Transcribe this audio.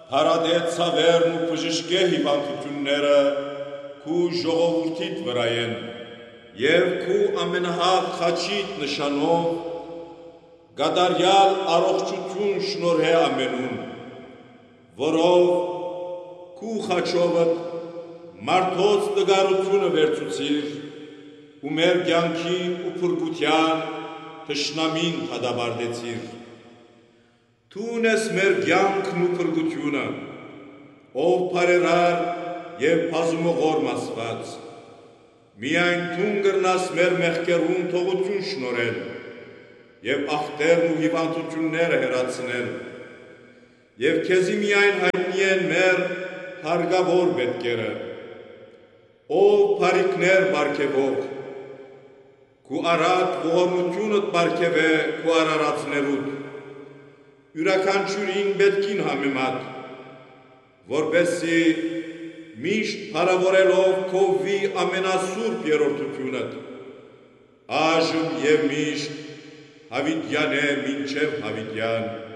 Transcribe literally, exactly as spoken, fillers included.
հարադետ ցավերն ու բժշկե հիվանդությունները քու ժողովուրդիդ վրա են եւ քու ամենահաղ խաչիդ նշանով գադարյալ առողջություն շնորհե ամենուն, որով քու խաչովդ մարդոց տգարությունը վերցուցիր ու մեր կյանքին ու փրկության թշնամին հադաբարդեցիր։ Թուն ես մեր կյանքն ու փրկությունը, ով բարերար եւ բազումողորմ Աստված, միայն թուն կրնաս մեր մեղքերուն թողություն շնորհել եւ ախտերն ու հիվանդությունները հեռացնել, եւ քեզի միայն հայտնի են մեր հարգավոր պետքերը, ով բարիքներ բարգեւող, քու արատ ողորմությունդ բարգեւե քու արարածներուդ, յուրաքանչյուրին պետքին համեմատ, որպեսզի միշտ փառավորելով քո վի ամենասուրբ երրորդությունդ, այժմ եւ միշտ Հավիտյան է մինչև հավիտյան